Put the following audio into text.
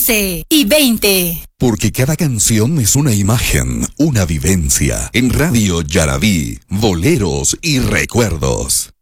11:20. Porque cada canción es una imagen, una vivencia. En Radio Yarabí, boleros y recuerdos.